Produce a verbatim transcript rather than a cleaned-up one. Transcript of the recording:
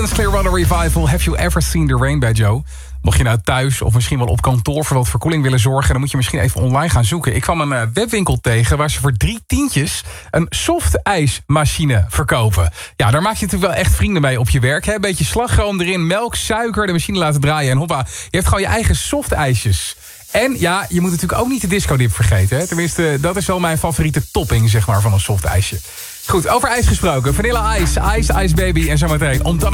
Clearwater Revival, Have You Ever Seen the Rain bij Joe? Mocht je nou thuis of misschien wel op kantoor voor wat verkoeling willen zorgen... dan moet je misschien even online gaan zoeken. Ik kwam een uh, webwinkel tegen waar ze voor drie tientjes... een softijsmachine verkopen. Ja, daar maak je natuurlijk wel echt vrienden mee op je werk. Hè? Een beetje slagroom erin, melk, suiker, de machine laten draaien... en hoppa, je hebt gewoon je eigen softijsjes. En ja, je moet natuurlijk ook niet de discodip vergeten. Hè? Tenminste, dat is wel mijn favoriete topping zeg maar, van een softijsje. Goed, over ijs gesproken. Vanilla Ice, Ice Ice Baby en zometeen... omdat